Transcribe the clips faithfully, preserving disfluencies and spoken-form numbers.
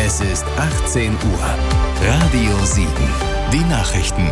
Es ist achtzehn Uhr. Radio sieben. Die Nachrichten.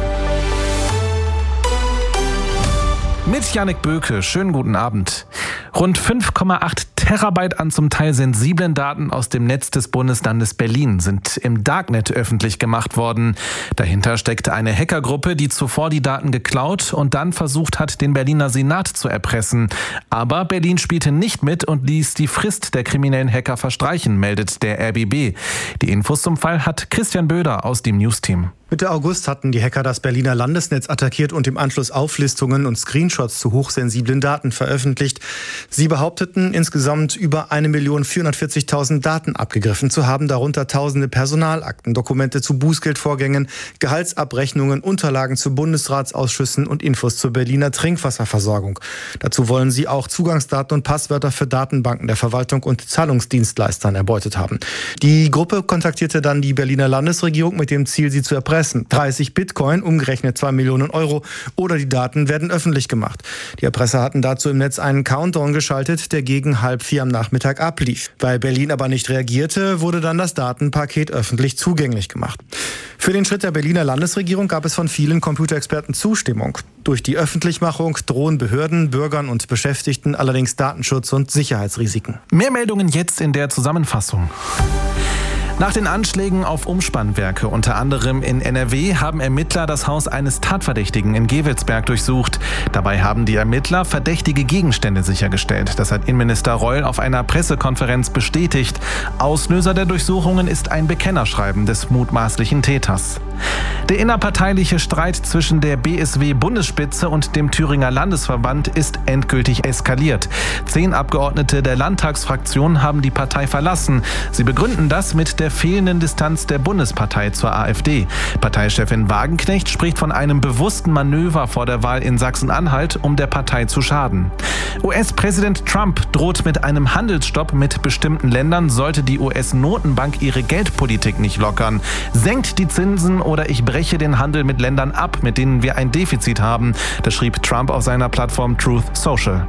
Mit Jannik Böke, schönen guten Abend. Rund fünf Komma acht Terabyte an zum Teil sensiblen Daten aus dem Netz des Bundeslandes Berlin sind im Darknet öffentlich gemacht worden. Dahinter steckt eine Hackergruppe, die zuvor die Daten geklaut und dann versucht hat, den Berliner Senat zu erpressen. Aber Berlin spielte nicht mit und ließ die Frist der kriminellen Hacker verstreichen, meldet der R B B. Die Infos zum Fall hat Christian Böder aus dem Newsteam. Mitte August hatten die Hacker das Berliner Landesnetz attackiert und im Anschluss Auflistungen und Screenshots zu hochsensiblen Daten veröffentlicht. Sie behaupteten, insgesamt über eine Million vierhundertvierzigtausend Daten abgegriffen zu haben, darunter tausende Personalakten, Dokumente zu Bußgeldvorgängen, Gehaltsabrechnungen, Unterlagen zu Bundesratsausschüssen und Infos zur Berliner Trinkwasserversorgung. Dazu wollen sie auch Zugangsdaten und Passwörter für Datenbanken der Verwaltung und Zahlungsdienstleistern erbeutet haben. Die Gruppe kontaktierte dann die Berliner Landesregierung mit dem Ziel, sie zu erpressen. dreißig Bitcoin, umgerechnet zwei Millionen Euro, oder die Daten werden öffentlich gemacht. Die Erpresser hatten dazu im Netz einen Countdown geschaltet, der gegen halb vier am Nachmittag ablief. Weil Berlin aber nicht reagierte, wurde dann das Datenpaket öffentlich zugänglich gemacht. Für den Schritt der Berliner Landesregierung gab es von vielen Computerexperten Zustimmung. Durch die Öffentlichmachung drohen Behörden, Bürgern und Beschäftigten allerdings Datenschutz- und Sicherheitsrisiken. Mehr Meldungen jetzt in der Zusammenfassung. Nach den Anschlägen auf Umspannwerke, unter anderem in N R W, haben Ermittler das Haus eines Tatverdächtigen in Gevelsberg durchsucht. Dabei haben die Ermittler verdächtige Gegenstände sichergestellt. Das hat Innenminister Reul auf einer Pressekonferenz bestätigt. Auslöser der Durchsuchungen ist ein Bekennerschreiben des mutmaßlichen Täters. Der innerparteiliche Streit zwischen der B S W-Bundesspitze und dem Thüringer Landesverband ist endgültig eskaliert. Zehn Abgeordnete der Landtagsfraktion haben die Partei verlassen. Sie begründen das mit der fehlenden Distanz der Bundespartei zur AfD. Parteichefin Wagenknecht spricht von einem bewussten Manöver vor der Wahl in Sachsen-Anhalt, um der Partei zu schaden. U S-Präsident Trump droht mit einem Handelsstopp mit bestimmten Ländern, sollte die U S-Notenbank ihre Geldpolitik nicht lockern. Senkt die Zinsen oder ich breche den Handel mit Ländern ab, mit denen wir ein Defizit haben. Das schrieb Trump auf seiner Plattform Truth Social.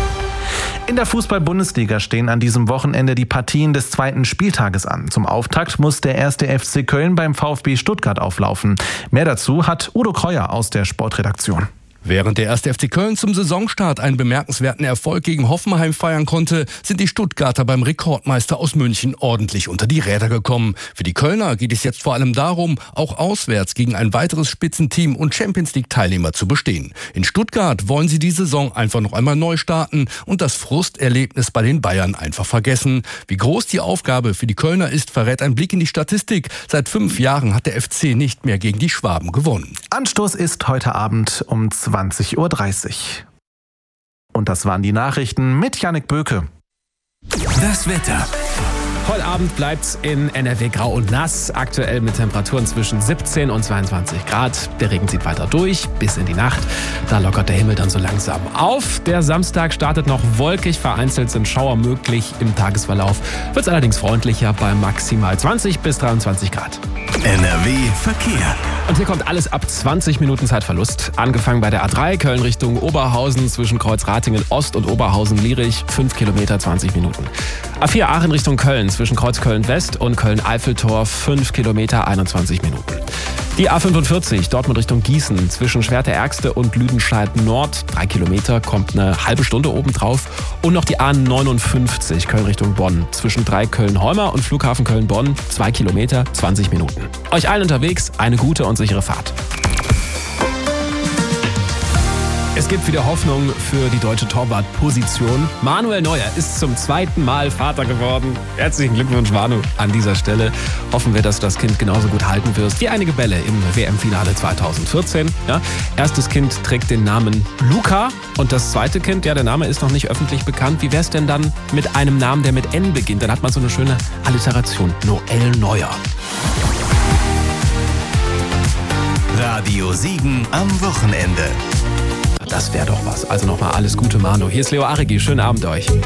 In der Fußball-Bundesliga stehen an diesem Wochenende die Partien des zweiten Spieltages an. Zum Auftakt muss der erste F C Köln beim VfB Stuttgart auflaufen. Mehr dazu hat Udo Kreuer aus der Sportredaktion. Während der erste F C Köln zum Saisonstart einen bemerkenswerten Erfolg gegen Hoffenheim feiern konnte, sind die Stuttgarter beim Rekordmeister aus München ordentlich unter die Räder gekommen. Für die Kölner geht es jetzt vor allem darum, auch auswärts gegen ein weiteres Spitzenteam und Champions-League-Teilnehmer zu bestehen. In Stuttgart wollen sie die Saison einfach noch einmal neu starten und das Frusterlebnis bei den Bayern einfach vergessen. Wie groß die Aufgabe für die Kölner ist, verrät ein Blick in die Statistik. Seit fünf Jahren hat der F C nicht mehr gegen die Schwaben gewonnen. Anstoß ist heute Abend um zwanzig Uhr dreißig. Und das waren die Nachrichten mit Jannik Böke. Das Wetter. Heute Abend bleibt's in N R W grau und nass, aktuell mit Temperaturen zwischen siebzehn und zweiundzwanzig Grad. Der Regen zieht weiter durch bis in die Nacht. Da lockert der Himmel dann so langsam auf. Der Samstag startet noch wolkig, vereinzelt sind Schauer möglich. Im Tagesverlauf wird's allerdings freundlicher bei maximal zwanzig bis dreiundzwanzig Grad. N R W Verkehr. Und hier kommt alles ab zwanzig Minuten Zeitverlust. Angefangen bei der A drei, Köln Richtung Oberhausen, zwischen Kreuzratingen Ost und Oberhausen-Lierich, fünf Kilometer, zwanzig Minuten. A vier Aachen Richtung Köln, zwischen Kreuz Köln-West und Köln-Eiffeltor, fünf Kilometer, einundzwanzig Minuten. Die A fünfundvierzig, Dortmund Richtung Gießen, zwischen Schwerte-Ärgste und Lüdenscheid-Nord, drei Kilometer, kommt eine halbe Stunde obendrauf. Und noch die A neunundfünfzig, Köln Richtung Bonn, zwischen Dreiköln-Holmer und Flughafen Köln-Bonn, zwei Kilometer, zwanzig Minuten. Euch allen unterwegs eine gute und sichere Fahrt. Es gibt wieder Hoffnung für die deutsche Torwartposition. Manuel Neuer ist zum zweiten Mal Vater geworden. Herzlichen Glückwunsch, Manu, an dieser Stelle. Hoffen wir, dass du das Kind genauso gut halten wirst wie einige Bälle im W M-Finale zweitausendvierzehn. Ja, erstes Kind trägt den Namen Luca und das zweite Kind, ja, der Name ist noch nicht öffentlich bekannt. Wie wär's denn dann mit einem Namen, der mit N beginnt? Dann hat man so eine schöne Alliteration. Noel Neuer. Radio sieben am Wochenende. Das wäre doch was. Also nochmal alles Gute, Manu. Hier ist Leo Aregi. Schönen Abend euch.